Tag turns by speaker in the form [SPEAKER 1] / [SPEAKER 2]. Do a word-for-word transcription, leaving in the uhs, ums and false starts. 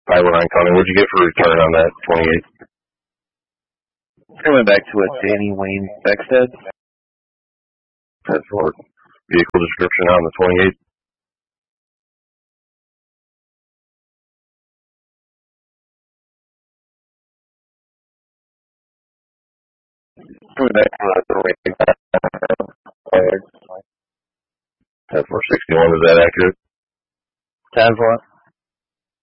[SPEAKER 1] Iowa nine County. What'd you get for return on that twenty-eight?
[SPEAKER 2] I went back to a Danny Wayne Beckstead.
[SPEAKER 1] That's for vehicle description on the twenty-eight.
[SPEAKER 2] Coming back to the Ray.
[SPEAKER 1] ten four sixty-one, is that accurate?
[SPEAKER 2] ten four.